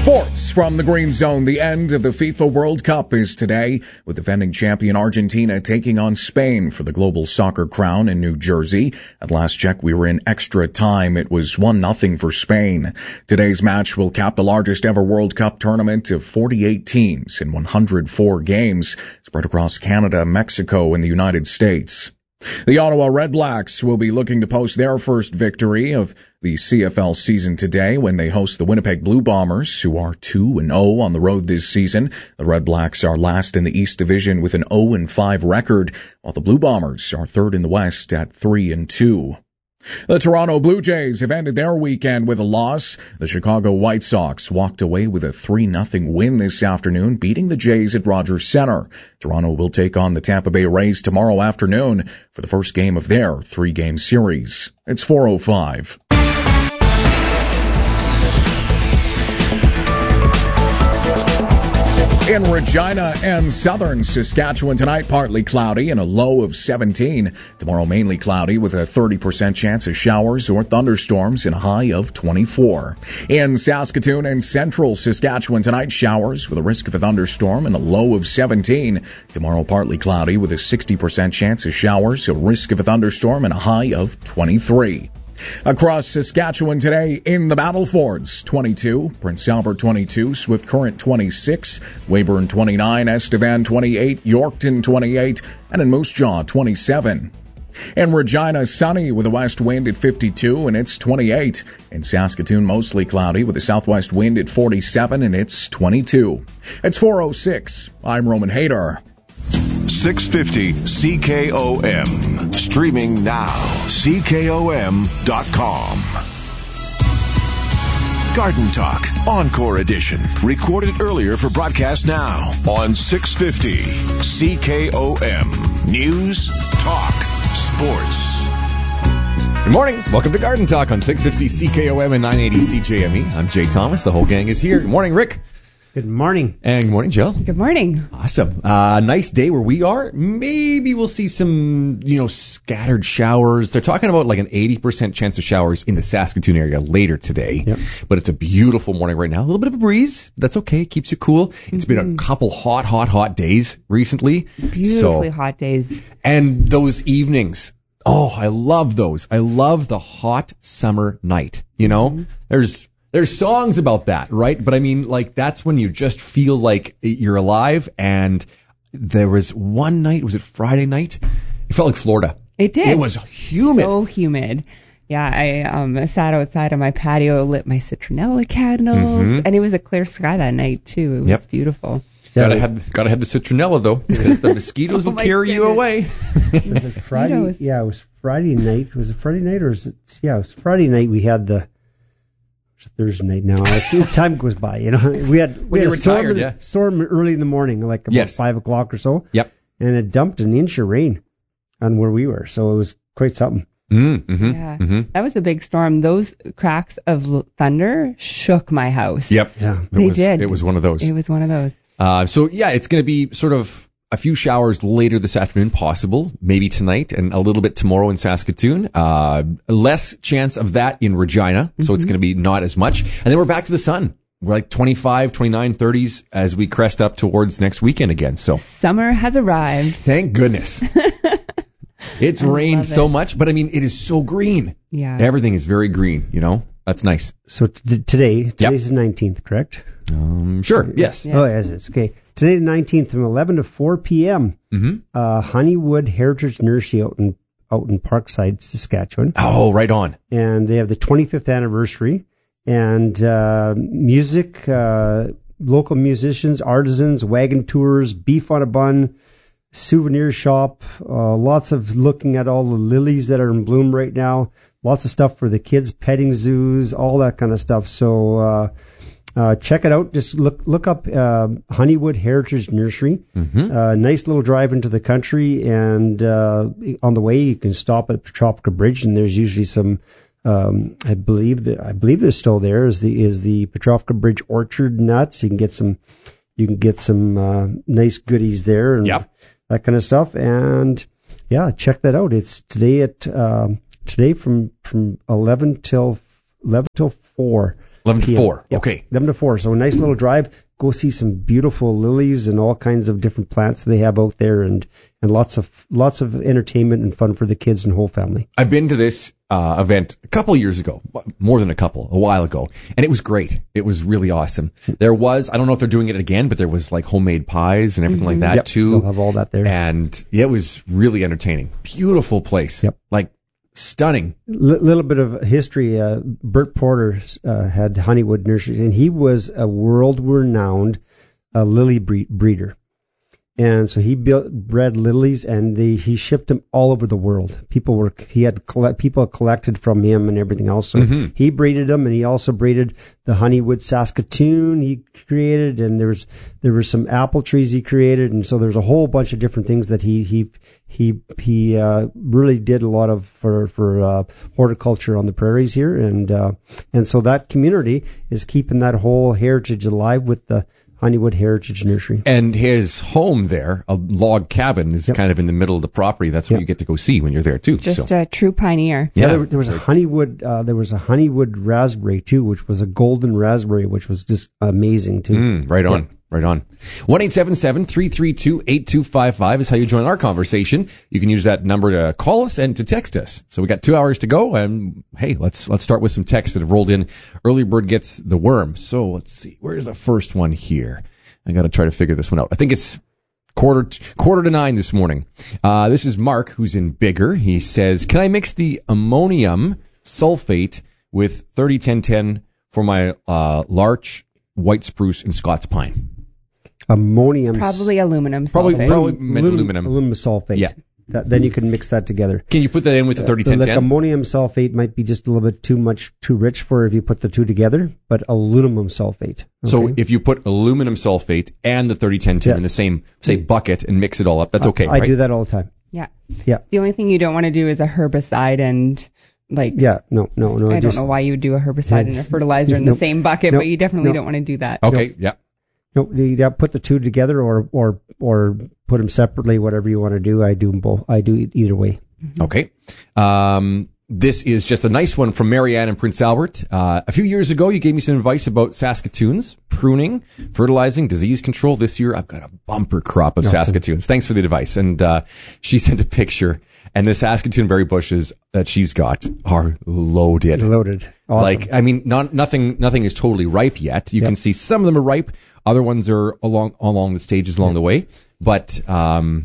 Sports from the Green Zone. The end of the FIFA World Cup is today, with defending champion Argentina taking on Spain for the global soccer crown in New Jersey. At last check, we were in extra time. It was 1-0 for Spain. Today's match will cap the largest ever World Cup tournament of 48 teams in 104 games, spread across Canada, Mexico, and the United States. The Ottawa Red Blacks will be looking to post their first victory of the CFL season today when they host the Winnipeg Blue Bombers, who are 2-0 on the road this season. The Red Blacks are last in the East Division with an 0-5 record, while the Blue Bombers are third in the West at 3-2. The Toronto Blue Jays have ended their weekend with a loss. The Chicago White Sox walked away with a 3-0 win this afternoon, beating the Jays at Rogers Center. Toronto will take on the Tampa Bay Rays tomorrow afternoon for the first game of their 3-game series. It's 4:05. In Regina and southern Saskatchewan tonight, partly cloudy and a low of 17. Tomorrow, mainly cloudy with a 30% chance of showers or thunderstorms and a high of 24. In Saskatoon and central Saskatchewan tonight, showers with a risk of a thunderstorm and a low of 17. Tomorrow, partly cloudy with a 60% chance of showers, a risk of a thunderstorm and a high of 23. Across Saskatchewan today, in the Battlefords, 22, Prince Albert 22, Swift Current 26, Weyburn 29, Estevan 28, Yorkton 28, and in Moose Jaw 27. In Regina, sunny with a west wind at 52 and it's 28. In Saskatoon, mostly cloudy with a southwest wind at 47 and it's 22. It's 4:06. I'm Roman Hayter. 650 CKOM. Streaming now. CKOM.com. Garden Talk, Encore Edition. Recorded earlier for broadcast now on 650 CKOM. News, talk, sports. Good morning. Welcome to Garden Talk on 650 CKOM and 980 CJME. I'm Jay Thomas. The whole gang is here. Good morning, Rick. Good morning. And good morning, Jill. Good morning. Awesome. Nice day where we are. Maybe we'll see some, scattered showers. They're talking about like an 80% chance of showers in the Saskatoon area later today. Yep. But it's a beautiful morning right now. A little bit of a breeze. That's okay. Keeps you cool. It's been a couple hot days recently. Beautifully hot days. And those evenings. Oh, I love those. I love the hot summer night. There's songs about that, right? But I mean, like, that's when you just feel like you're alive. And there was one night, was it Friday night? It felt like Florida. It did. It was humid. So humid. Yeah, I sat outside on my patio, lit my citronella candles, and it was a clear sky that night, too. It was beautiful. Gotta have the citronella, though, because the mosquitoes will carry you away. Was it Friday? Yeah, it was Friday night. Was it Friday night or is it? Yeah, it was Friday night. We had the Thursday night now. I see the time goes by. We had a storm early in the morning, like about 5 o'clock or so. Yep. And it dumped an inch of rain on where we were, so it was quite something. That was a big storm. Those cracks of thunder shook my house. Yep. Yeah. They did. It was one of those. It was one of those. It's going to be sort of a few showers later this afternoon, possible, maybe tonight, and a little bit tomorrow in Saskatoon. Less chance of that in Regina, so it's going to be not as much. And then we're back to the sun. We're like 25, 29, 30s as we crest up towards next weekend again. So summer has arrived. Thank goodness. It's rained so much, but I mean, it is so green. Yeah. Everything is very green, That's nice. So today's the 19th, correct? Sure. Yes. Oh, yes, it's okay. Today, the 19th, from 11 to 4 p.m., Honeywood Heritage Nursery out in Parkside, Saskatchewan. Oh, right on. And they have the 25th anniversary. And music, local musicians, artisans, wagon tours, beef on a bun, souvenir shop, lots of looking at all the lilies that are in bloom right now, lots of stuff for the kids, petting zoos, all that kind of stuff. So check it out. Just look up Honeywood Heritage Nursery. Nice little drive into the country, and on the way you can stop at Petropica Bridge, and there's usually some. I believe they're still there. Is the Petropica Bridge orchard nuts? You can get some nice goodies there, and that kind of stuff. And yeah, check that out. It's today from 11 till 4. 11 to PM. 4. Yep. Okay. 11 to 4. So a nice little drive. Go see some beautiful lilies and all kinds of different plants they have out there, and lots of entertainment and fun for the kids and whole family. I've been to this event a couple years ago, more than a while ago, and it was great. It was really awesome. There was, I don't know if they're doing it again, but there was like homemade pies and everything like that too. They'll have all that there. And it was really entertaining. Beautiful place. Yep. Like stunning. Little bit of history. Bert Porter had Honeywood Nurseries, and he was a world-renowned lily breeder. And so he bred lilies, and he shipped them all over the world. People collected from him and everything else. So he breeded them, and he also breeded the Honeywood Saskatoon he created, and there were some apple trees he created, and so there's a whole bunch of different things that he really did a lot of for horticulture on the prairies here, and so that community is keeping that whole heritage alive with the Honeywood Heritage Nursery. And his home there, a log cabin, is kind of in the middle of the property. That's what you get to go see when you're there too. Just a true pioneer. Yeah, there was a Honeywood. There was a Honeywood raspberry too, which was a golden raspberry, which was just amazing too. Right on. Right on. 1-877-332-8255 is how you join our conversation. You can use that number to call us and to text us. So we got 2 hours to go, and hey, let's start with some texts that have rolled in. Early bird gets the worm. So let's see. Where's the first one here? I got to try to figure this one out. I think it's quarter to 9 this morning. This is Mark, who's in Bigger. He says, "Can I mix the ammonium sulfate with 30-10-10 for my larch, white spruce, and Scots pine?" Ammonium. Probably aluminum sulfate. Probably meant aluminum. Aluminum sulfate. Yeah. Then you can mix that together. Can you put that in with the 30-10-10? Like ammonium sulfate might be just a little bit too rich for if you put the two together, but aluminum sulfate. Okay? So if you put aluminum sulfate and the 30-10-10 in the same, say, bucket and mix it all up, that's okay, right? I do that all the time. Yeah. Yeah. The only thing you don't want to do is a herbicide and no. I don't know why you would do a herbicide and a fertilizer in the same bucket, but you definitely don't want to do that. Okay, yeah. No, you got to put the two together or put them separately, whatever you want to do. I do them both. I do it either way. Okay. This is just a nice one from Marianne in Prince Albert. A few years ago, you gave me some advice about Saskatoons, pruning, fertilizing, disease control. This year, I've got a bumper crop of Saskatoons. Thanks for the advice. And she sent a picture, and the Saskatoon berry bushes that she's got are loaded. Loaded. Awesome. Nothing is totally ripe yet. You can see some of them are ripe. Other ones are along the stages along the way. But, it's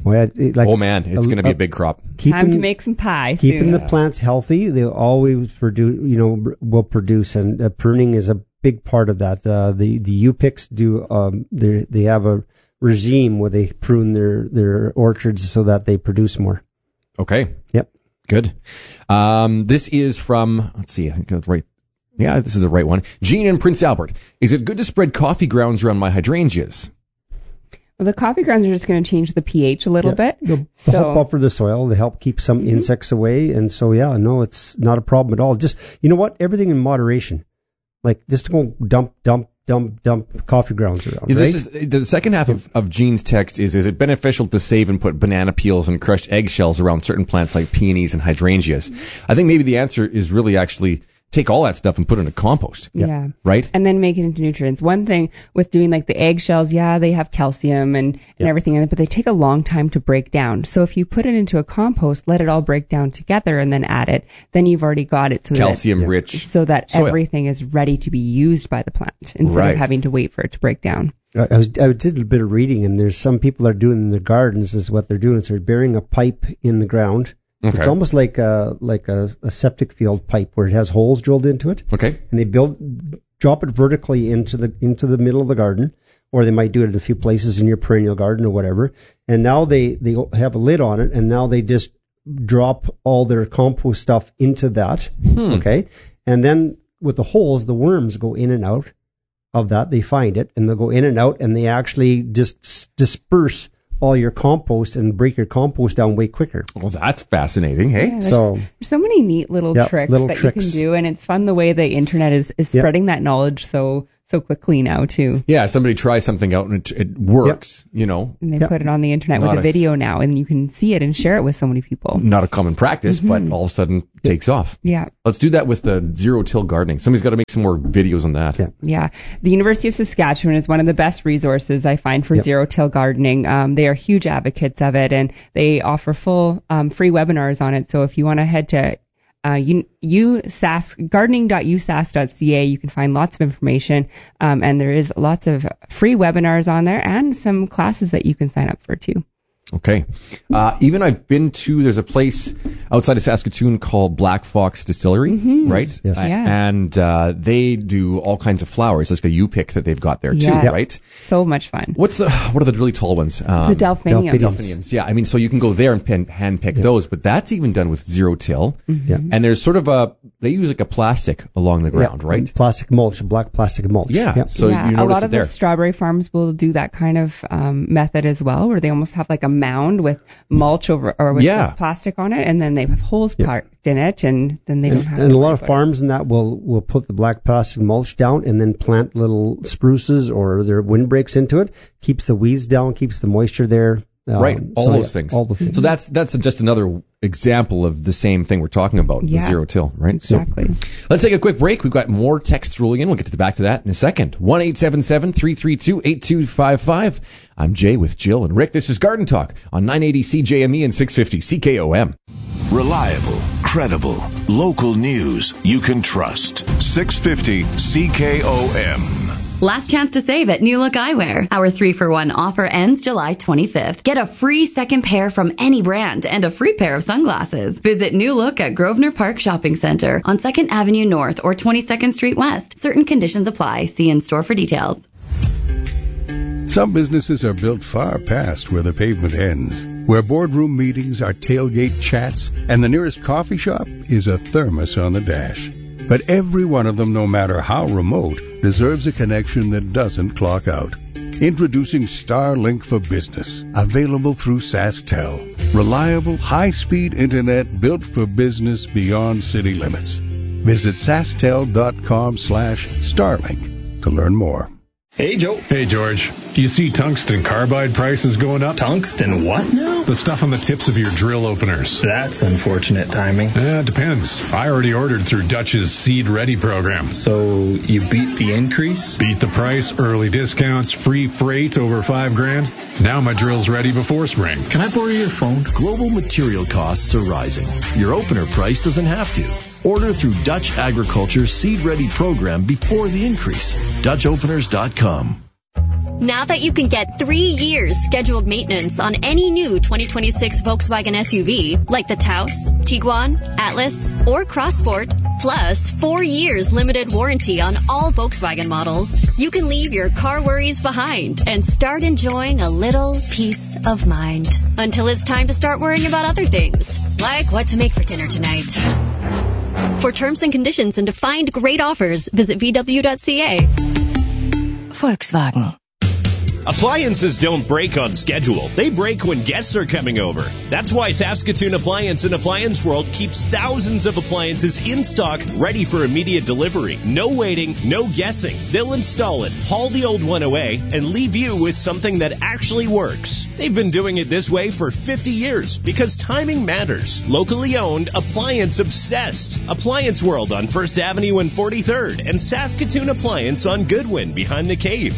going to be a big crop. Time to make some pie soon. Keeping the plants healthy, they always will produce, and pruning is a big part of that. The U-Picks do, they have a regime where they prune their orchards so that they produce more. Okay. Yep. Good. This is from, let's see, I think that's right. Yeah, this is the right one. Jean in Prince Albert. Is it good to spread coffee grounds around my hydrangeas? Well, the coffee grounds are just going to change the pH a little bit. They'll help buffer the soil. They help keep some insects away. And so, it's not a problem at all. Just, you know what? Everything in moderation. Like, just go dump coffee grounds around, right? This is the second half of Jean's text is it beneficial to save and put banana peels and crushed eggshells around certain plants like peonies and hydrangeas? I think maybe the answer is really actually take all that stuff and put it in compost. Yeah. Right? And then make it into nutrients. One thing with doing like the eggshells, they have calcium and everything in it, but they take a long time to break down. So if you put it into a compost, let it all break down together and then add it, then you've already got it calcium rich so that soil. Everything is ready to be used by the plant instead of having to wait for it to break down. I did a bit of reading, and there's some people that are doing in their gardens is what they're doing is they're burying a pipe in the ground. Okay. It's almost like a septic field pipe where it has holes drilled into it. Okay. And they drop it vertically into the middle of the garden, or they might do it in a few places in your perennial garden or whatever. And now they have a lid on it, and now they just drop all their compost stuff into that. Okay. And then with the holes, the worms go in and out of that. They find it, and they'll go in and out, and they actually just disperse all your compost and break your compost down way quicker. Well, that's fascinating, hey? Yeah, there's so many neat little tricks you can do, and it's fun the way the internet is spreading that knowledge so so quickly now too. Yeah, somebody tries something out and it works, you know. And they put it on the internet with a video now, and you can see it and share it with so many people. Not a common practice, but all of a sudden takes off. Yeah. Let's do that with the zero-till gardening. Somebody's got to make some more videos on that. Yeah. The University of Saskatchewan is one of the best resources I find for zero-till gardening. They are huge advocates of it, and they offer full free webinars on it. So if you want to head to gardening.usas.ca, you can find lots of information, and there is lots of free webinars on there and some classes that you can sign up for too. Okay. Even I've been to, there's a place outside of Saskatoon called Black Fox Distillery, right? Yes. And they do all kinds of flowers. It's like a U-pick that they've got there too, right? So much fun. What are the really tall ones? The delphiniums. Delphiniums. Yeah. I mean, so you can go there and hand pick those, but that's even done with zero-till. And there's sort of they use like a plastic along the ground, right? Plastic mulch, black plastic mulch. Yeah. So you notice a lot it of there. the strawberry farms will do that kind of method as well, where they almost have like a mound with mulch over or with this plastic on it, and then they have holes parked in it, and then they don't have. And a lot of farms and that will put the black plastic mulch down and then plant little spruces or their windbreaks into it. Keeps the weeds down, keeps the moisture there. Right, all those things. All the things. So that's just another example of the same thing we're talking about, the zero-till, right? Exactly. So let's take a quick break. We've got more texts rolling in. We'll get back to that in a second. 1-877-332-8255. I'm Jay with Jill and Rick. This is Garden Talk on 980 CJME and 650 CKOM. Reliable, credible, local news you can trust. 650 CKOM. Last chance to save at New Look Eyewear. Our 3-for-1 offer ends July 25th. Get a free second pair from any brand and a free pair of sunglasses. Visit New Look at Grosvenor Park Shopping Center on 2nd Avenue North or 22nd Street West. Certain conditions apply. See in-store for details. Some businesses are built far past where the pavement ends, where boardroom meetings are tailgate chats, and the nearest coffee shop is a thermos on the dash. But every one of them, no matter how remote, deserves a connection that doesn't clock out. Introducing Starlink for Business, available through SaskTel. Reliable, high-speed internet built for business beyond city limits. Visit SaskTel.com/Starlink to learn more. Hey, Joe. Hey, George. Do you see tungsten carbide prices going up? Tungsten what now? The stuff on the tips of your drill openers. That's unfortunate timing. It depends. I already ordered through Dutch's Seed Ready program. So you beat the increase? Beat the price, early discounts, free freight over $5,000. Now my drill's ready before spring. Can I borrow your phone? Global material costs are rising. Your opener price doesn't have to. Order through Dutch Agriculture's Seed Ready program before the increase. DutchOpeners.com. Now that you can get 3 years scheduled maintenance on any new 2026 Volkswagen SUV, like the Taos, Tiguan, Atlas, or Crossport, plus 4 years limited warranty on all Volkswagen models, you can leave your car worries behind and start enjoying a little peace of mind. Until it's time to start worrying about other things, like what to make for dinner tonight. For terms and conditions and to find great offers, visit VW.ca. Volkswagen. Appliances don't break on schedule. They break when guests are coming over. That's why Saskatoon Appliance and Appliance World keeps thousands of appliances in stock, ready for immediate delivery. No waiting, no guessing. They'll install it, haul the old one away, and leave you with something that actually works. They've been doing it this way for 50 years because timing matters. Locally owned, appliance obsessed. Appliance World on 1st Avenue and 43rd, and Saskatoon Appliance on Goodwin behind the cave.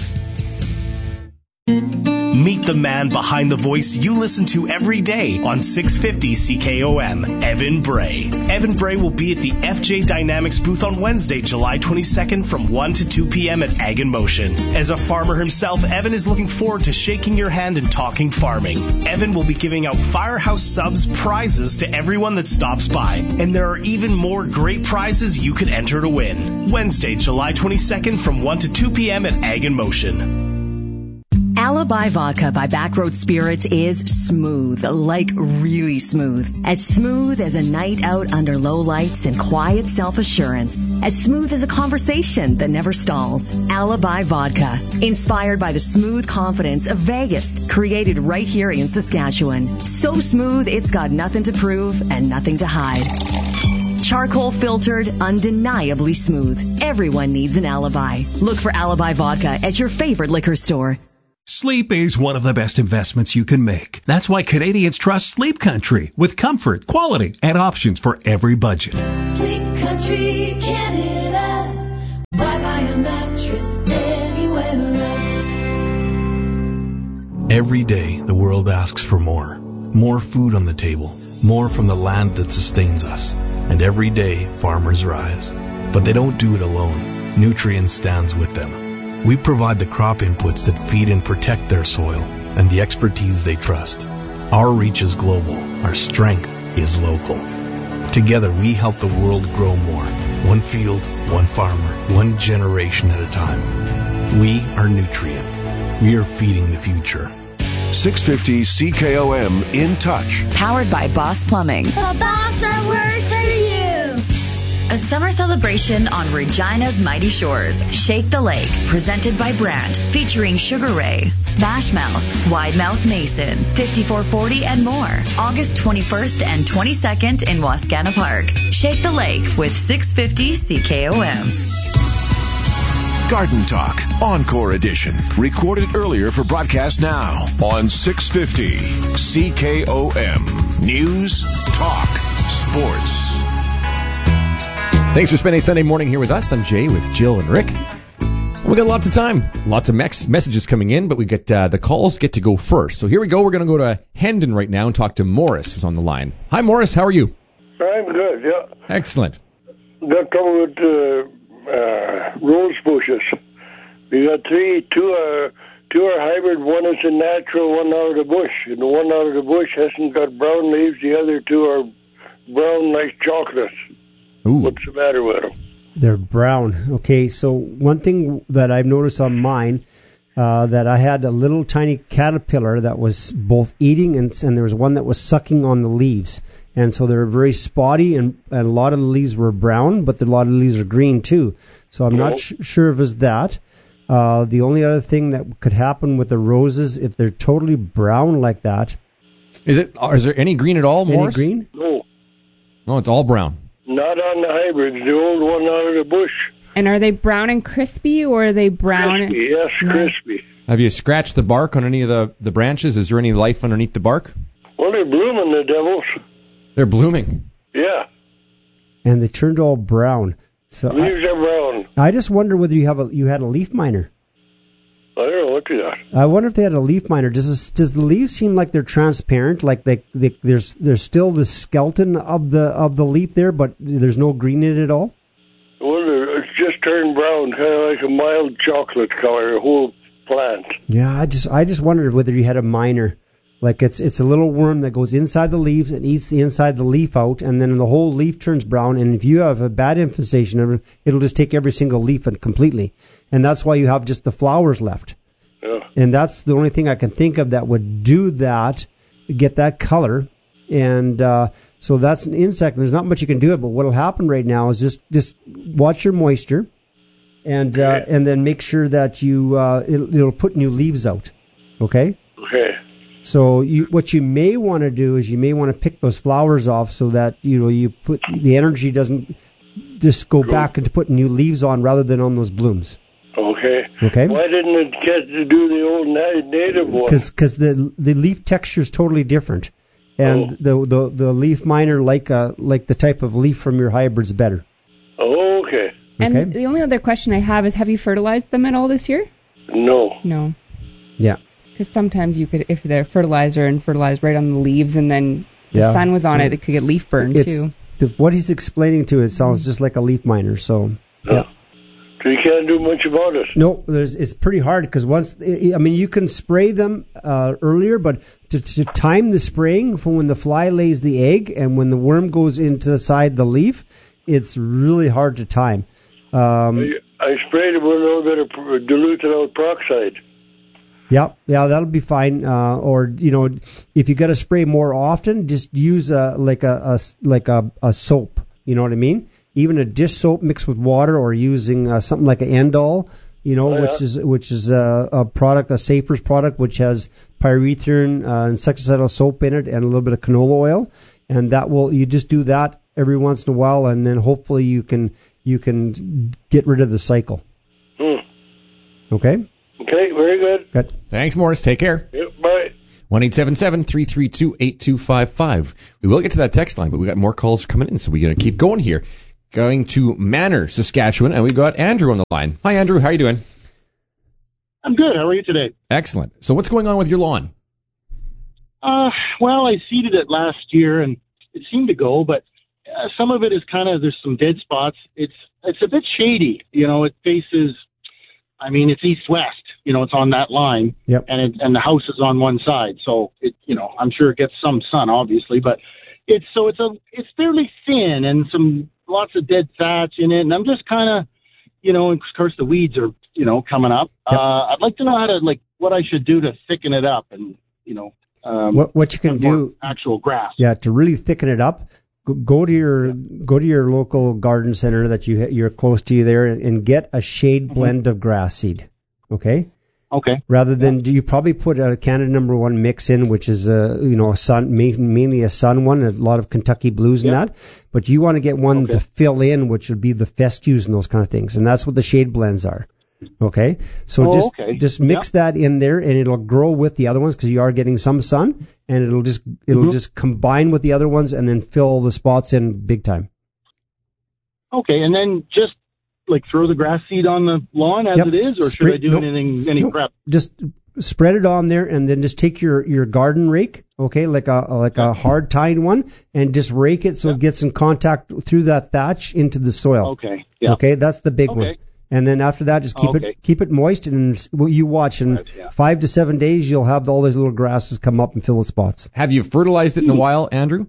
Meet the man behind the voice you listen to every day on 650 CKOM, Evan Bray. Evan Bray will be at the FJ Dynamics booth on Wednesday, July 22nd from 1 to 2 p.m. at Ag in Motion. As a farmer himself, Evan is looking forward to shaking your hand and talking farming. Evan will be giving out Firehouse Subs prizes to everyone that stops by. And there are even more great prizes you could enter to win. Wednesday, July 22nd from 1 to 2 p.m. at Ag in Motion. Alibi Vodka by Backroad Spirits is smooth, like really smooth. As smooth as a night out under low lights and quiet self-assurance. As smooth as a conversation that never stalls. Alibi Vodka, inspired by the smooth confidence of Vegas, created right here in Saskatchewan. So smooth, it's got nothing to prove and nothing to hide. Charcoal filtered, undeniably smooth. Everyone needs an Alibi. Look for Alibi Vodka at your favorite liquor store. Sleep is one of the best investments you can make. That's why Canadians trust Sleep Country with comfort, quality, and options for every budget. Sleep Country, Canada. Why buy a mattress anywhere else? Every day, the world asks for more. More food on the table. More from the land that sustains us. And every day, farmers rise. But they don't do it alone. Nutrien stands with them. We provide the crop inputs that feed and protect their soil and the expertise they trust. Our reach is global. Our strength is local. Together, we help the world grow more. One field, one farmer, one generation at a time. We are Nutrien. We are feeding the future. 650 CKOM In Touch. Powered by Boss Plumbing. The boss that works for you. A summer celebration on Regina's mighty shores. Shake the Lake, presented by Brandt, featuring Sugar Ray, Smash Mouth, Wide Mouth Mason, 5440 and more. August 21st and 22nd in Wascana Park. Shake the Lake with 650 CKOM. Garden Talk, Encore Edition. Recorded earlier for broadcast now on 650 CKOM. News, Talk, Sports. Thanks for spending Sunday morning here with us. I'm Jay with Jill and Rick. We got lots of time, lots of messages coming in, but we get the calls get to go first. So here we go. We're going to go to Hendon right now and talk to Morris, who's on the line. Hi, Morris. How are you? I'm good. Yeah. Excellent. Got trouble with rose bushes. We got two are hybrid. One is a natural, one out of the bush. And the one out of the bush hasn't got brown leaves. The other two are brown like chocolate. Ooh. What's the matter with them? They're brown. Okay, so one thing that I've noticed on mine, that I had a little tiny caterpillar that was both eating and there was one that was sucking on the leaves. And so they were very spotty, and a lot of the leaves were brown, but a lot of the leaves are green too. So I'm not sure if it's that. The only other thing that could happen with the roses, if they're totally brown like that. Is there any green at all, Morris? Any green? No. No, it's all brown. Not on the hybrids, the old one out of the bush. And are they brown and crispy, or are they brown? Crispy, yes, crispy. Have you scratched the bark on any of the branches? Is there any life underneath the bark? Well, they're blooming, the devils. They're blooming. Yeah. And they turned all brown. So leaves are brown. I just wonder whether you had a leaf miner. I don't know what you got. I wonder if they had a leaf miner. Does the leaves seem like they're transparent, like there's still the skeleton of the leaf there, but there's no green in it at all? Well, it's just turned brown, kind of like a mild chocolate color, the whole plant. Yeah, I just wondered whether you had a miner. Like it's a little worm that goes inside the leaves and eats the inside of the leaf out, and then the whole leaf turns brown. And if you have a bad infestation, it'll just take every single leaf completely. And that's why you have just the flowers left. Yeah. And that's the only thing I can think of that would do that, get that color. And so that's an insect. And there's not much you can do it. But what will happen right now is just watch your moisture, and then make sure that it'll put new leaves out. Okay. Okay. So what you may want to do is you may want to pick those flowers off so that you put the energy doesn't just go back into putting new leaves on rather than on those blooms. Okay. Okay. Why didn't it get to do the old native one? Because the leaf texture is totally different, and the leaf miner like the type of leaf from your hybrids better. Oh, okay. And the only other question I have is, have you fertilized them at all this year? No. No. Yeah. Because sometimes you could, if they're fertilizer and fertilized right on the leaves, and then the sun was on it, it could get leaf burn too. What he's explaining to it sounds just like a leaf miner. So yeah. So you can't do much about it. No, it's pretty hard because you can spray them earlier, but to time the spraying from when the fly lays the egg and when the worm goes inside the leaf, it's really hard to time. I sprayed it with a little bit of diluted out peroxide. Yeah, that'll be fine. Or if you got to spray more often, just use a soap. You know what I mean? Even a dish soap mixed with water, or using something like an Endol, which is a product, a Safer's product, which has pyrethrin insecticidal soap in it and a little bit of canola oil, and you just do that every once in a while, and then hopefully you can get rid of the cycle. Okay? Okay, very good. Good. Thanks, Morris. Take care. Yep, bye. 1-877-332-8255. We will get to that text line, but we got more calls coming in, so we're going to keep going here. Going to Manor, Saskatchewan, and we got Andrew on the line. Hi, Andrew. How are you doing? I'm good. How are you today? Excellent. So what's going on with your lawn? Well, I seeded it last year, and it seemed to go, but some of it is kind of, there's some dead spots. It's a bit shady. It faces, it's east-west. It's on that line. Yep. And the house is on one side. So, I'm sure it gets some sun, obviously, but it's fairly thin and lots of dead thatch in it. And I'm just kind of, of course the weeds are, coming up. Yep. I'd like to know how to, what I should do to thicken it up and, what you can do, actual grass. Yeah, to really thicken it up, go to your local garden center that you're close to you there, and get a shade blend of grass seed. Okay. Rather than, you probably put a Canada No. 1 mix in, which is a sun, mainly a sun one, a lot of Kentucky Blues and that. But you want to get one to fill in, which would be the fescues and those kind of things, and that's what the shade blends are. Okay, so just mix that in there, and it'll grow with the other ones because you are getting some sun, and it'll just combine with the other ones, and then fill the spots in big time. Okay, and then just throw the grass seed on the lawn as it is, or should I do any prep? Just spread it on there, and then just take your garden rake, okay, like a hard tined one, and just rake it so it gets in contact through that thatch into the soil. Okay. Yeah. Okay, that's the big one. And then after that, just keep it moist, and you watch. In 5 to 7 days, you'll have all those little grasses come up and fill the spots. Have you fertilized it in a while, Andrew?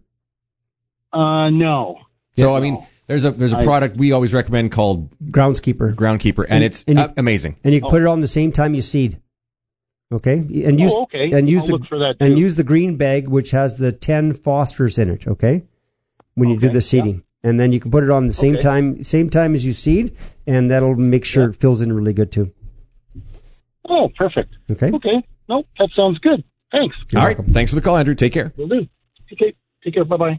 No. So there's a product we always recommend called Groundskeeper, and it's amazing. And you can put it on the same time you seed. Okay, and use I'll look for that too. And use the green bag, which has the 10 phosphorus in it. Okay, when you do the seeding. Yeah. And then you can put it on the same time as you seed, and that'll make sure it fills in really good too. Oh, perfect. Okay. Nope, that sounds good. Thanks. All right. Thanks for the call, Andrew. Take care. Will do. Okay. Take care. Bye-bye.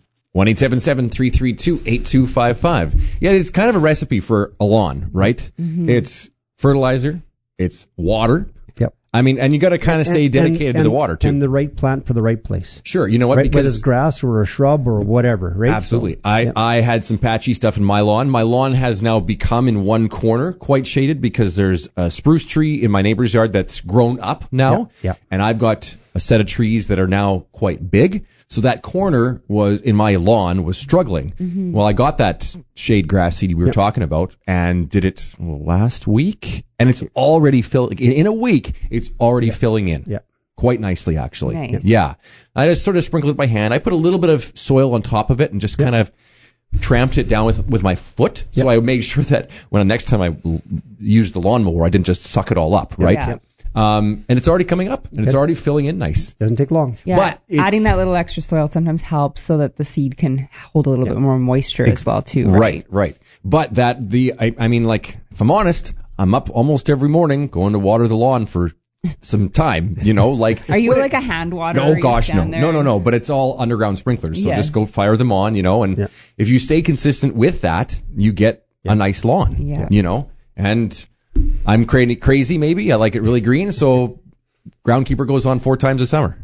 1-877-332-8255. Yeah, it's kind of a recipe for a lawn, right? Mm-hmm. It's fertilizer. It's water. Yep. And you got to kind of stay dedicated to the water, too. And the right plant for the right place. Sure. You know what? Right, whether it's grass or a shrub or whatever, right? Absolutely. I had some patchy stuff in my lawn. My lawn has now become in one corner quite shaded because there's a spruce tree in my neighbor's yard that's grown up now. Yeah. And I've got a set of trees that are now quite big. So that corner in my lawn was struggling. Mm-hmm. Well, I got that shade grass seed we were talking about and did it last week, and it's already filling. In a week, it's already filling in. Yeah. Quite nicely, actually. Nice. Yeah. I just sort of sprinkled it by hand. I put a little bit of soil on top of it and just kind of tramped it down with my foot. So I made sure that when next time I used the lawnmower, I didn't just suck it all up, right? Yeah. And it's already coming up, and it's already filling in nice. Doesn't take long. Yeah, but adding that little extra soil sometimes helps so that the seed can hold a little bit more moisture as well, too. Right. But if I'm honest, I'm up almost every morning going to water the lawn for some time, Are you like a hand waterer? No, gosh, no. But it's all underground sprinklers, so just go fire them on, and if you stay consistent with that, you get a nice lawn, and I'm crazy maybe. I like it really green, so Groundkeeper goes on 4 times a summer.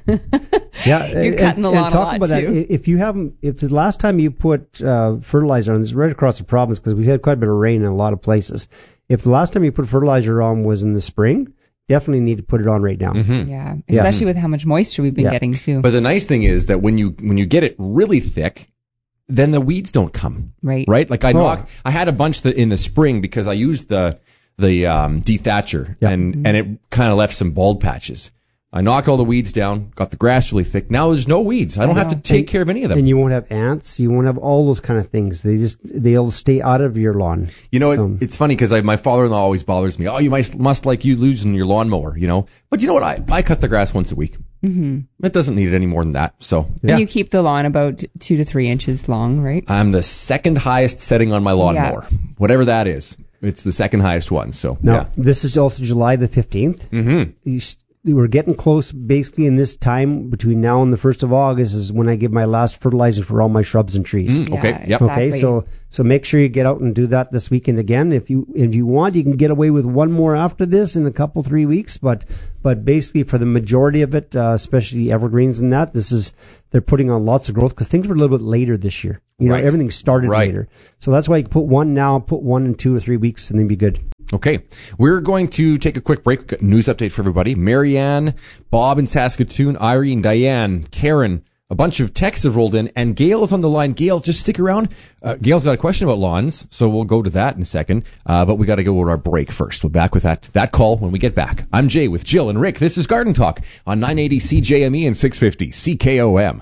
You're cutting the lawn a lot, about too. That, if the last time you put fertilizer on, this is right across the province because we've had quite a bit of rain in a lot of places. If the last time you put fertilizer on was in the spring, definitely need to put it on right now. Mm-hmm. Yeah, especially with how much moisture we've been getting too. But the nice thing is that when you get it really thick, then the weeds don't come. Right. Like I had a bunch in the spring because I used the dethatcher and it kind of left some bald patches. I knocked all the weeds down, got the grass really thick. Now there's no weeds. I don't have to take care of any of them. And you won't have ants. You won't have all those kind of things. They'll stay out of your lawn. It's funny because my father-in-law always bothers me. Oh, you must like you losing your lawnmower, But you know what? I cut the grass once a week. Mm-hmm. It doesn't need it any more than that. So And you keep the lawn about 2 to 3 inches long, right? I'm the second highest setting on my lawnmower, whatever that is. It's the second highest one. So this is also July the 15th. Mm-hmm. we're getting close. Basically, in this time between now and the 1st of August is when I give my last fertilizer for all my shrubs and trees. Okay. Yep. Okay. So make sure you get out and do that this weekend again. If you want, you can get away with one more after this in a couple 3 weeks. But basically, for the majority of it, especially evergreens and that, they're putting on lots of growth because things were a little bit later this year. You know, everything started later. So that's why you can put one now, put one in 2 or 3 weeks, and then be good. Okay, we're going to take a quick break. News update for everybody. Marianne, Bob in Saskatoon, Irene, Diane, Karen, a bunch of texts have rolled in, and Gail is on the line. Gail, just stick around. Gail's got a question about lawns, so we'll go to that in a second. But we got to go to our break first. We'll back with that call when we get back. I'm Jay with Jill and Rick. This is Garden Talk on 980 CJME and 650 CKOM.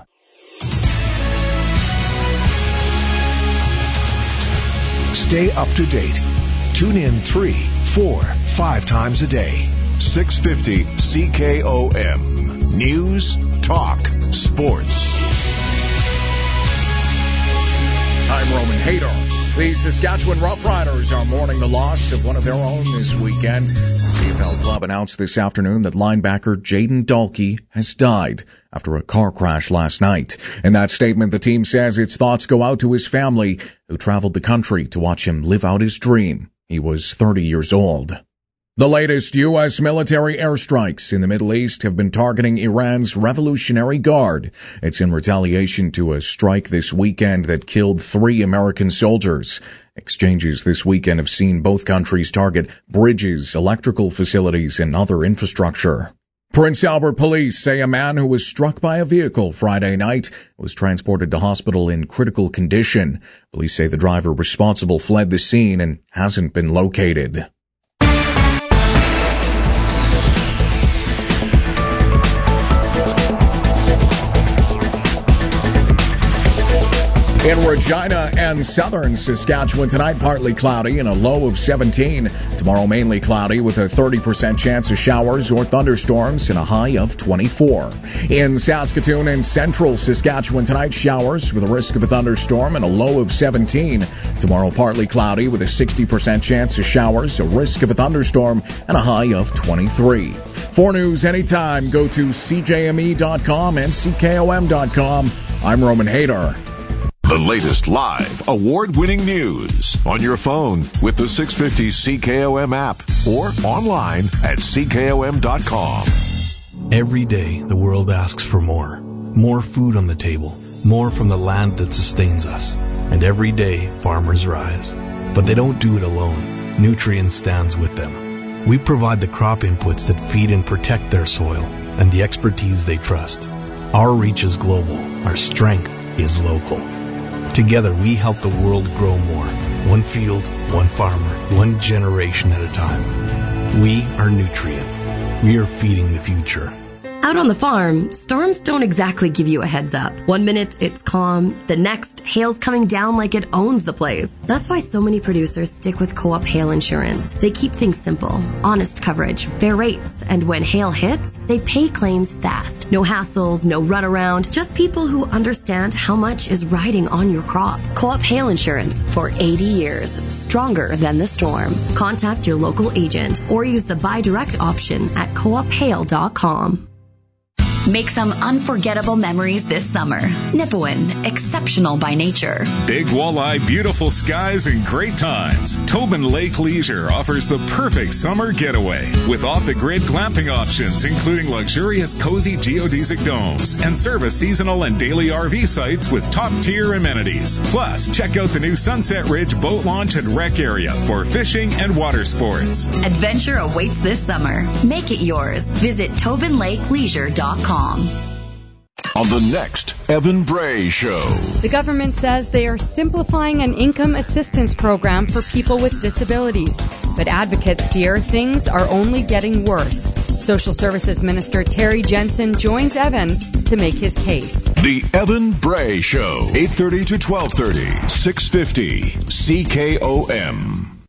Stay up to date. Tune in 3, 4, 5 times a day. 650 CKOM. News, talk, sports. I'm Roman Hayter. The Saskatchewan Roughriders are mourning the loss of one of their own this weekend. The CFL club announced this afternoon that linebacker Jaden Dalkey has died after a car crash last night. In that statement, the team says its thoughts go out to his family, who traveled the country to watch him live out his dream. He was 30 years old. The latest U.S. military airstrikes in the Middle East have been targeting Iran's Revolutionary Guard. It's in retaliation to a strike this weekend that killed 3 American soldiers. Exchanges this weekend have seen both countries target bridges, electrical facilities, and other infrastructure. Prince Albert police say a man who was struck by a vehicle Friday night was transported to hospital in critical condition. Police say the driver responsible fled the scene and hasn't been located. In Regina and southern Saskatchewan tonight, partly cloudy and a low of 17. Tomorrow, mainly cloudy with a 30% chance of showers or thunderstorms and a high of 24. In Saskatoon and central Saskatchewan tonight, showers with a risk of a thunderstorm and a low of 17. Tomorrow, partly cloudy with a 60% chance of showers, a risk of a thunderstorm, and a high of 23. For news anytime, go to CJME.com and CKOM.com. I'm Roman Hayter. The latest live, award-winning news on your phone with the 650 CKOM app or online at CKOM.com. Every day, the world asks for more. More food on the table. More from the land that sustains us. And every day, farmers rise. But they don't do it alone. Nutrien stands with them. We provide the crop inputs that feed and protect their soil and the expertise they trust. Our reach is global. Our strength is local. Together, we help the world grow more. One field, one farmer, one generation at a time. We are Nutrien. We are feeding the future. Out on the farm, storms don't exactly give you a heads up. 1 minute, it's calm. The next, hail's coming down like it owns the place. That's why so many producers stick with Co-op Hail Insurance. They keep things simple. Honest coverage, fair rates. And when hail hits, they pay claims fast. No hassles, no runaround. Just people who understand how much is riding on your crop. Co-op Hail Insurance for 80 years. Stronger than the storm. Contact your local agent or use the buy direct option at coophail.com. Make some unforgettable memories this summer. Nipawin, exceptional by nature. Big walleye, beautiful skies, and great times. Tobin Lake Leisure offers the perfect summer getaway with off-the-grid glamping options, including luxurious, cozy geodesic domes and service seasonal and daily RV sites with top-tier amenities. Plus, check out the new Sunset Ridge boat launch and rec area for fishing and water sports. Adventure awaits this summer. Make it yours. Visit TobinLakeLeisure.com. On the next Evan Bray Show. The government says they are simplifying an income assistance program for people with disabilities, but advocates fear things are only getting worse. Social Services Minister Terry Jensen joins Evan to make his case. The Evan Bray Show, 8:30 to 12:30, 650 CKOM.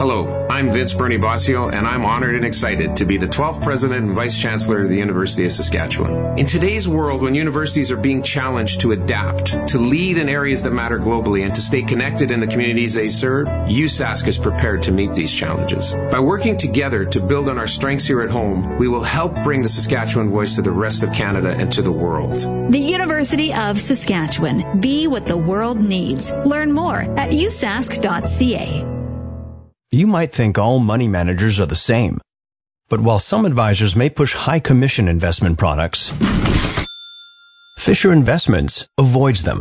Hello, I'm Vince Bernie Bossio, and I'm honored and excited to be the 12th President and Vice Chancellor of the University of Saskatchewan. In today's world, when universities are being challenged to adapt, to lead in areas that matter globally, and to stay connected in the communities they serve, USask is prepared to meet these challenges. By working together to build on our strengths here at home, we will help bring the Saskatchewan voice to the rest of Canada and to the world. The University of Saskatchewan. Be what the world needs. Learn more at usask.ca. You might think all money managers are the same. But while some advisors may push high commission investment products, Fisher Investments avoids them.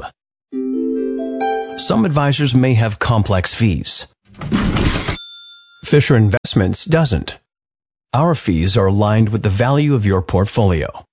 Some advisors may have complex fees. Fisher Investments doesn't. Our fees are aligned with the value of your portfolio.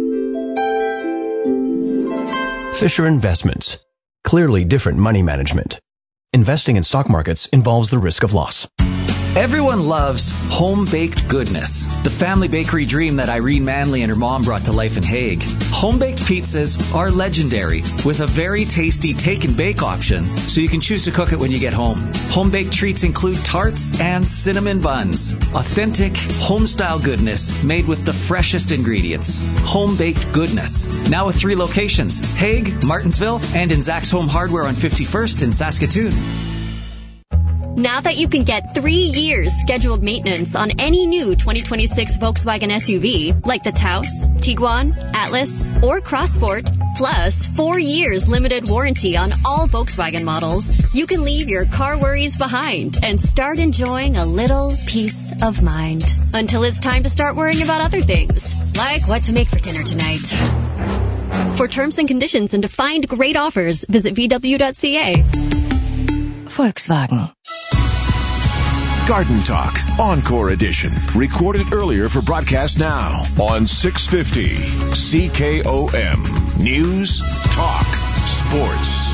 Fisher Investments. Clearly different money management. Investing in stock markets involves the risk of loss. Everyone loves home-baked goodness, the family bakery dream that Irene Manley and her mom brought to life in Hague. Home-baked pizzas are legendary, with a very tasty take-and-bake option, so you can choose to cook it when you get home. Home-baked treats include tarts and cinnamon buns. Authentic, home-style goodness made with the freshest ingredients. Home-baked goodness. Now with 3 locations, Hague, Martinsville, and in Zach's Home Hardware on 51st in Saskatoon. Now that you can get 3 years scheduled maintenance on any new 2026 Volkswagen SUV, like the Taos, Tiguan, Atlas, or CrossSport, plus 4 years limited warranty on all Volkswagen models, you can leave your car worries behind and start enjoying a little peace of mind. Until it's time to start worrying about other things, like what to make for dinner tonight. For terms and conditions and to find great offers, visit VW.ca. Volkswagen. Garden Talk, Encore Edition. Recorded earlier for broadcast now on 650 CKOM. News, Talk, Sports.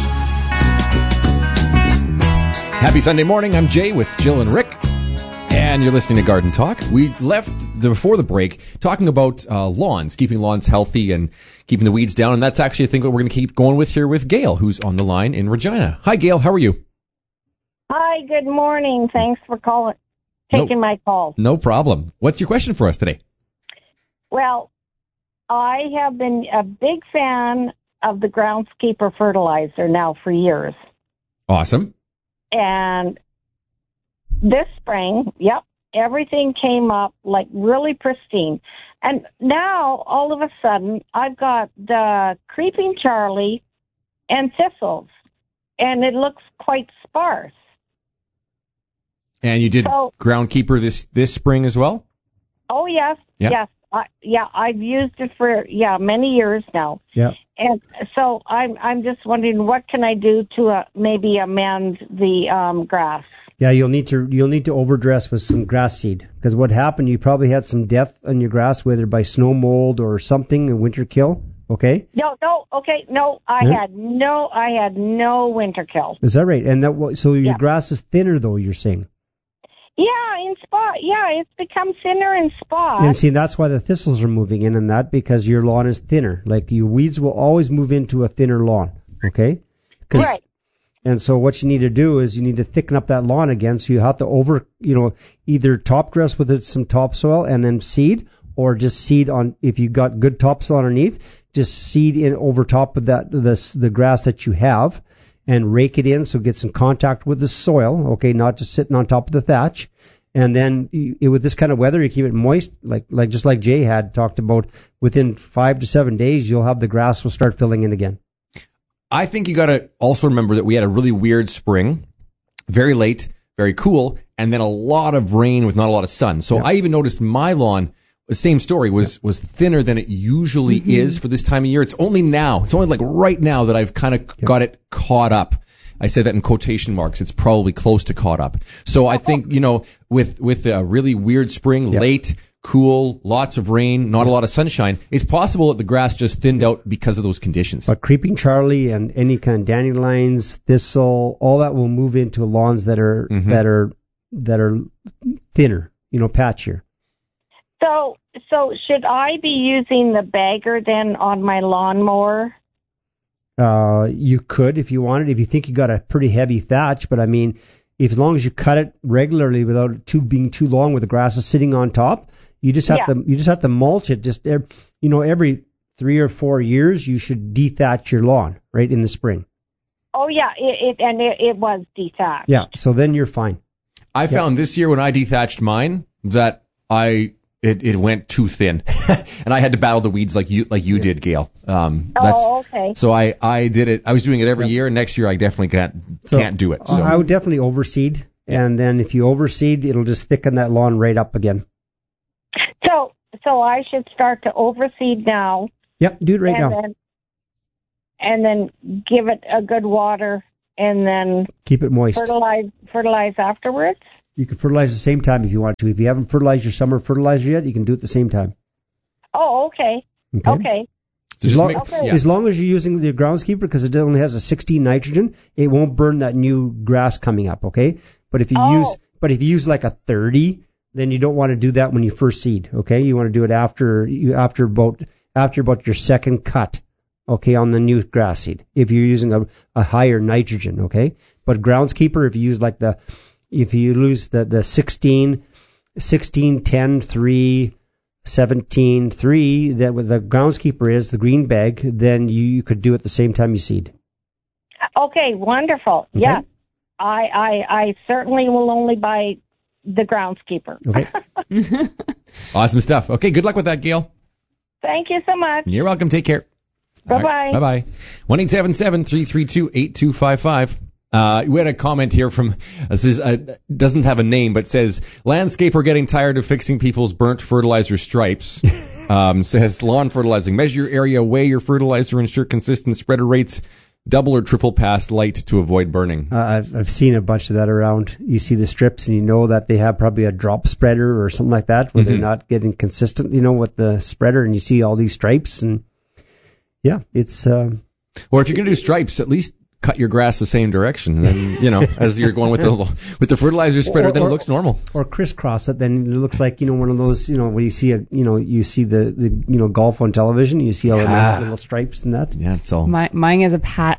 Happy Sunday morning. I'm Jay with Jill and Rick. And you're listening to Garden Talk. We left before the break talking about lawns, keeping lawns healthy and keeping the weeds down. And that's actually, I think, what we're going to keep going with here with Gail, who's on the line in Regina. Hi, Gail. How are you? Hi, good morning. Thanks for taking my call. No problem. What's your question for us today? Well, I have been a big fan of the Groundskeeper fertilizer now for years. Awesome. And this spring, everything came up like really pristine. And now, all of a sudden, I've got the Creeping Charlie and thistles, and it looks quite sparse. And you did Groundkeeper this spring as well? Oh, yes. Yeah. Yes. I've used it for, many years now. Yeah. And so I'm just wondering, what can I do to maybe amend the grass? Yeah, you'll need to overdress with some grass seed, because what happened, you probably had some death on your grass, whether by snow mold or something, a winter kill. Okay. I had no winter kill. Is that right? And your grass is thinner, though, you're saying? Yeah, in spot. Yeah, it's become thinner in spot. And see, that's why the thistles are moving in, and that because your lawn is thinner. Like, your weeds will always move into a thinner lawn. Okay. Right. And so what you need to do is you need to thicken up that lawn again. So you have to either top dress with some topsoil and then seed, or just seed on, if you got good topsoil underneath, just seed in over top of that, the grass that you have, and rake it in so it gets in contact with the soil, okay, not just sitting on top of the thatch. And then with this kind of weather, you keep it moist, like Jay had talked about. Within 5 to 7 days, you'll have the grass will start filling in again. I think you got to also remember that we had a really weird spring, very late, very cool, and then a lot of rain with not a lot of sun. So I even noticed my lawn, the same story, was thinner than it usually is for this time of year. It's only like right now that I've kind of got it caught up. I say that in quotation marks. It's probably close to caught up. So I think, with a really weird spring, late, cool, lots of rain, not a lot of sunshine, it's possible that the grass just thinned out because of those conditions. But Creeping Charlie and any kind of dandelions, thistle, all that will move into lawns that are thinner, patchier. So should I be using the bagger then on my lawnmower? You could if you wanted, if you think you got a pretty heavy thatch, but I mean, as long as you cut it regularly without it being too long with the grasses sitting on top, you just have to mulch it. Just every 3 or 4 years, you should dethatch your lawn right in the spring. Oh yeah, it was dethatched. Yeah, so then you're fine. I found this year when I dethatched mine that it went too thin, and I had to battle the weeds like you did, Gail. Okay. So I did it. I was doing it every year, and next year I definitely can't do it. So I would definitely overseed, and then if you overseed, it'll just thicken that lawn right up again. So I should start to overseed now. Yep, do it right now. And then give it a good water, and then keep it moist. Fertilize afterwards. You can fertilize at the same time if you want to. If you haven't fertilized your summer fertilizer yet, you can do it at the same time. Oh, okay. Okay. As long as you're using the groundskeeper, because it only has a 16 nitrogen, it won't burn that new grass coming up. Okay. But if you use like a 30, then you don't want to do that when you first seed. Okay. You want to do it after about your second cut. Okay, on the new grass seed, if you're using a higher nitrogen. Okay. But groundskeeper, if you use the 16, 10, 3, 17, 3, that with the groundskeeper is the green bag, then you could do it the same time you seed. Okay, wonderful. Okay. Yeah, I certainly will only buy the groundskeeper. Okay. Awesome stuff. Okay, good luck with that, Gail. Thank you so much. You're welcome. Take care. Bye-bye. Right. Bye-bye. 1-877-332-8255. We had a comment here from, doesn't have a name, but says, landscaper getting tired of fixing people's burnt fertilizer stripes. Says, lawn fertilizing. Measure your area, weigh your fertilizer, ensure consistent spreader rates, double or triple pass light to avoid burning. I've seen a bunch of that around. You see the strips and you know that they have probably a drop spreader or something like that where they're not getting consistent, with the spreader, and you see all these stripes, and yeah, it's... Or if you're going to do stripes, at least cut your grass the same direction, and then, as you're going with the fertilizer spreader, then it looks normal. Or crisscross it, then it looks like, one of those, when you see you see the golf on television, you see all the nice little stripes and that. Yeah, it's all. Mine is a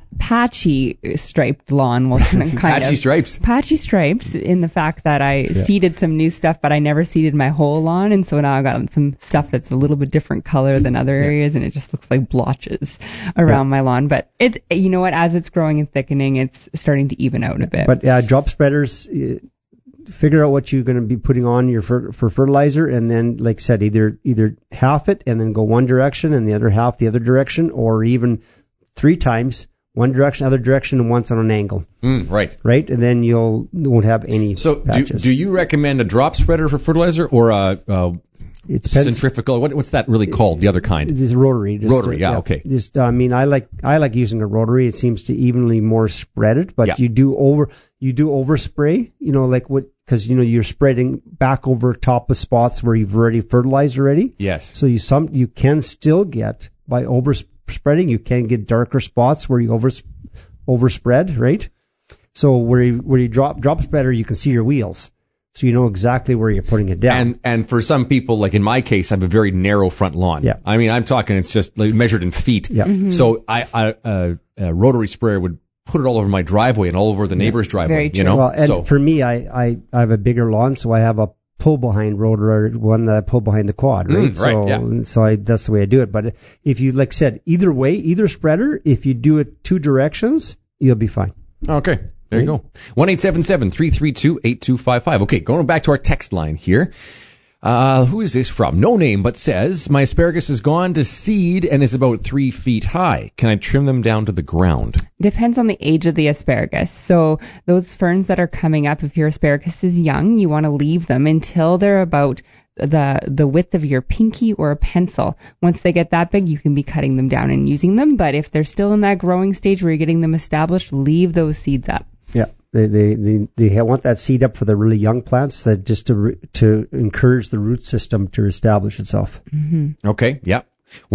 patchy striped lawn. Well, patchy stripes. Patchy stripes in the fact that I seeded some new stuff, but I never seeded my whole lawn, and so now I've got some stuff that's a little bit different color than other areas, and it just looks like blotches around my lawn. But it's, as it's growing and thickening, it's starting to even out a bit. But drop spreaders, figure out what you're going to be putting on your for fertilizer, and then, like I said, either half it and then go one direction and the other half the other direction, or even 3 times, one direction, other direction, and once on an angle. Right. Right, and then you won't have any. So, do you recommend a drop spreader for fertilizer or a centrifugal? What's that really called? The other kind? It's rotary. Rotary, okay. I like using a rotary. It seems to evenly more spread it, but you do overspray. Because you're spreading back over top of spots where you've already fertilized already. Yes. So you can still get, by overspreading, you can get darker spots where you overspread, right? So where you drop spreader, you can see your wheels. So you know exactly where you're putting it down. And for some people, like in my case, I have a very narrow front lawn. Yeah. I mean, I'm talking, it's just measured in feet. Yeah. Mm-hmm. So a rotary sprayer would put it all over my driveway and all over the neighbor's driveway. Very true. Well, and for me, I have a bigger lawn, so I have a pull behind rotor, one that I pull behind the quad, right? So that's the way I do it. But if you, like I said, either way, either spreader, if you do it 2 directions, you'll be fine. Okay. There you go. 1-877-332-8255. Okay, going back to our text line here. Who is this from? No name, but says, my asparagus has gone to seed and is about 3 feet high. Can I trim them down to the ground? Depends on the age of the asparagus. So those ferns that are coming up, if your asparagus is young, you want to leave them until they're about the width of your pinky or a pencil. Once they get that big, you can be cutting them down and using them. But if they're still in that growing stage where you're getting them established, leave those seeds up. Yeah, they want that seed up for the really young plants, that just to encourage the root system to establish itself. Mm-hmm. Okay, yeah.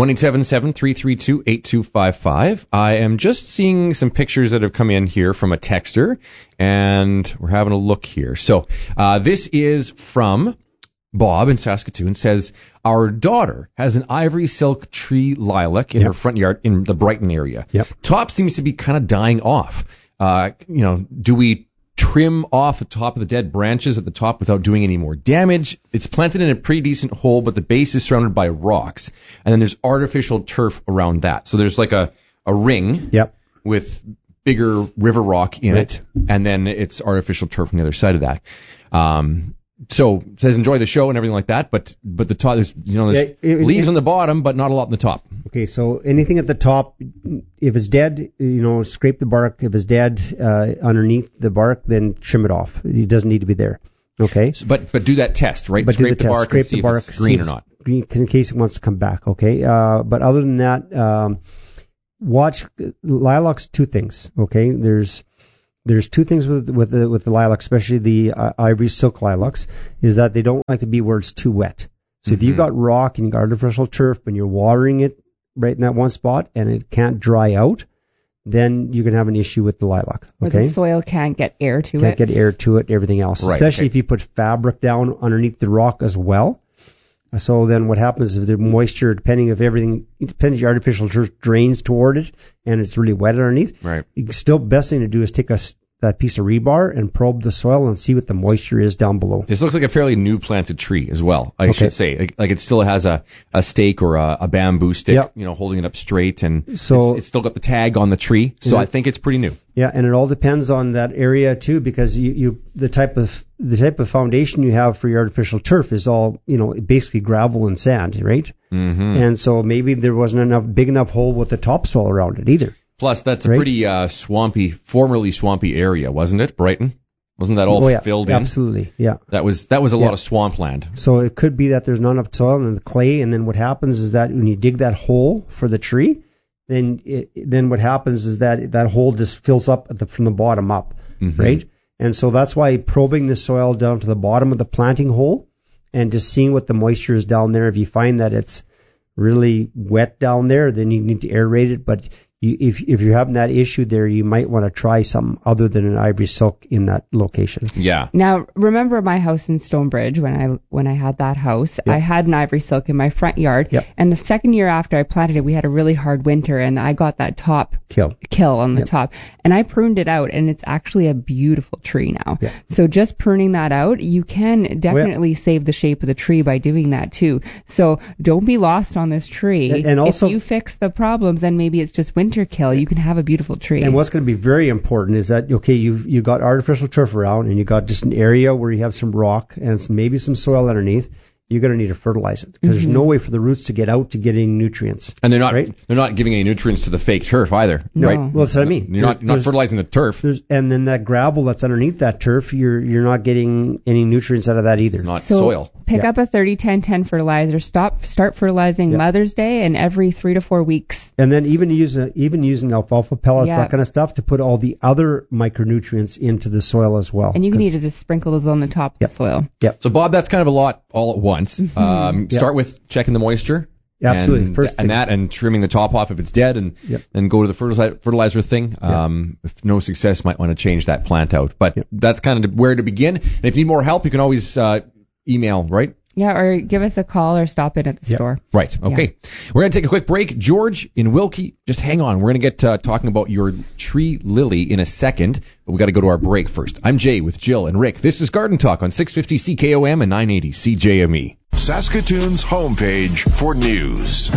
1-877-332-8255. I am just seeing some pictures that have come in here from a texter, and we're having a look here. So this is from Bob in Saskatoon. Says, our daughter has an ivory silk tree lilac in her front yard in the Brighton area. Yep. Top seems to be kind of dying off. Do we trim off the top of the dead branches at the top without doing any more damage. It's planted in a pretty decent hole, but the base is surrounded by rocks. And then there's artificial turf around that. So there's like a ring with bigger river rock in it, and then it's artificial turf on the other side of that. So it says enjoy the show and everything like that, but the top, there's leaves on the bottom, but not a lot on the top. Okay, so anything at the top, if it's dead, scrape the bark. If it's dead underneath the bark, then trim it off. It doesn't need to be there. Okay. But do that test, right? But scrape do the bark and see if it's green or not. Green, in case it wants to come back. Okay. But other than that, watch lilacs. Two things. Okay. There's two things with the lilacs, especially the ivory silk lilacs, is that they don't like to be where it's too wet. So if you've got rock and you've got artificial turf and you're watering it right in that one spot and it can't dry out, then you can have an issue with the lilac. Okay? Or the soil can't get air to it. Can't get air to it, everything else. Right, especially if you put fabric down underneath the rock as well. So then what happens if the moisture, depending if your artificial turf drains toward it and it's really wet underneath, right. Still best thing to do is take that piece of rebar and probe the soil and see what the moisture is down below. This looks like a fairly new planted tree as well, I should say. Like it still has a stake or a bamboo stick, holding it up straight, and so it's still got the tag on the tree. So I think it's pretty new. Yeah, and it all depends on that area too, because the type of foundation you have for your artificial turf is all basically gravel and sand, right? Mm-hmm. And so maybe there wasn't big enough hole with the topsoil around it either. Plus, that's a pretty formerly swampy area, wasn't it, Brighton? Wasn't that all filled in? Absolutely, yeah. That was a lot of swampland. So it could be that there's not enough soil and the clay, and then what happens is that when you dig that hole for the tree, then what happens is that hole just fills up from the bottom up, right? And so that's why probing the soil down to the bottom of the planting hole and just seeing what the moisture is down there. If you find that it's really wet down there, then you need to aerate it. But if you're having that issue there, you might want to try something other than an ivory silk in that location. Yeah. Now, remember my house in Stonebridge when I had that house, I had an ivory silk in my front yard. Yep. And the second year after I planted it, we had a really hard winter, and I got that top kill on the top, and I pruned it out, and it's actually a beautiful tree now. Yep. So just pruning that out, you can definitely save the shape of the tree by doing that too. So don't be lost on this tree. And also, if you fix the problems, then maybe it's just winter kill. You can have a beautiful tree. And what's going to be very important is that, okay, you've got artificial turf around, and you got just an area where you have some rock and maybe some soil underneath. You're going to need to fertilize it, because there's no way for the roots to get out to get any nutrients. And they're not giving any nutrients to the fake turf either, right? Well, that's what I mean. You're not fertilizing the turf. And then that gravel that's underneath that turf, you're not getting any nutrients out of that either. It's not soil. Pick up a 30-10-10 fertilizer. Start fertilizing Mother's Day and every 3 to 4 weeks. And then even using alfalfa pellets, that kind of stuff, to put all the other micronutrients into the soil as well. And you can either just sprinkle those on the top of the soil. Yep. So Bob, that's kind of a lot all at once. Start with checking the moisture. Absolutely. And trimming the top off if it's dead, and then go to the fertilizer thing. If no success, might want to change that plant out. But that's kind of where to begin. And if you need more help, you can always email, right? Yeah, or give us a call or stop in at the store. Right. Okay. We're going to take a quick break. George in Wilkie, just hang on. We're going to get talking about your tree lily in a second, but we got to go to our break first. I'm Jay with Jill and Rick. This is Garden Talk on 650 CKOM and 980 CJME. Saskatoon's homepage for news,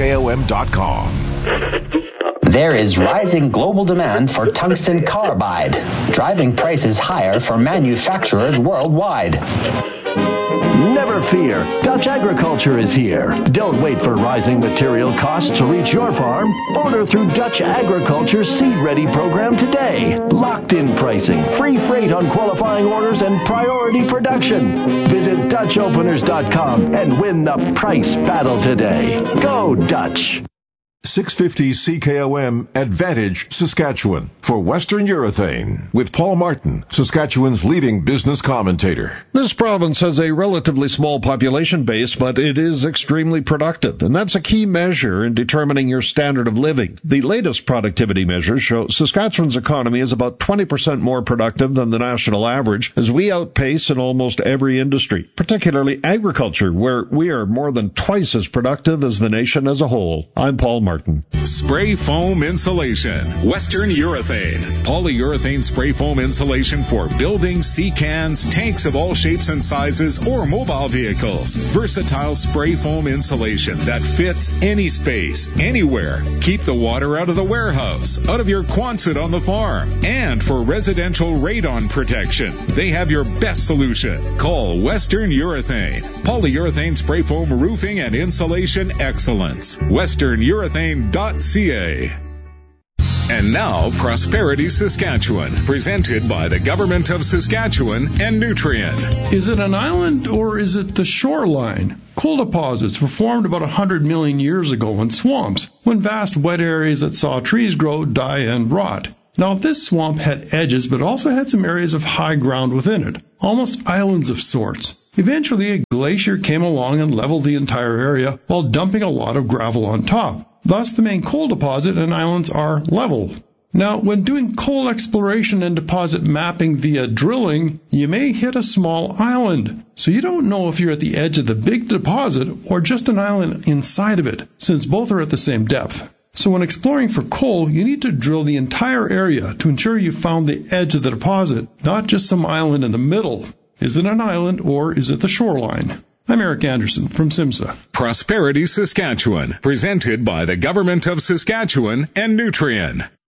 CKOM.com. There is rising global demand for tungsten carbide, driving prices higher for manufacturers worldwide. Never fear, Dutch Agriculture is here. Don't wait for rising material costs to reach your farm. Order through Dutch Agriculture's Seed Ready program today. Locked-in pricing, free freight on qualifying orders, and priority production. Visit DutchOpeners.com and win the price battle today. Go Dutch! 650 CKOM Advantage, Saskatchewan, for Western Urethane, with Paul Martin, Saskatchewan's leading business commentator. This province has a relatively small population base, but it is extremely productive, and that's a key measure in determining your standard of living. The latest productivity measures show Saskatchewan's economy is about 20% more productive than the national average, as we outpace in almost every industry, particularly agriculture, where we are more than twice as productive as the nation as a whole. I'm Paul Martin. Martin. Spray foam insulation. Western Urethane. Polyurethane spray foam insulation for buildings, sea cans, tanks of all shapes and sizes, or mobile vehicles. Versatile spray foam insulation that fits any space, anywhere. Keep the water out of the warehouse, out of your Quonset on the farm. And for residential radon protection, they have your best solution. Call Western Urethane. Polyurethane spray foam roofing and insulation excellence. westernurethane.ca. And now, Prosperity Saskatchewan, presented by the Government of Saskatchewan and Nutrien. Is it an island or is it the shoreline? Coal deposits were formed about 100 million years ago in swamps, when vast wet areas that saw trees grow, die, and rot. Now, this swamp had edges, but also had some areas of high ground within it, almost islands of sorts. Eventually, a glacier came along and leveled the entire area while dumping a lot of gravel on top. Thus, the main coal deposit and islands are level. Now, when doing coal exploration and deposit mapping via drilling, you may hit a small island. So you don't know if you're at the edge of the big deposit or just an island inside of it, since both are at the same depth. So when exploring for coal, you need to drill the entire area to ensure you found the edge of the deposit, not just some island in the middle. Is it an island or is it the shoreline? I'm Eric Anderson from SIMSA. Prosperity Saskatchewan, presented by the Government of Saskatchewan and Nutrien.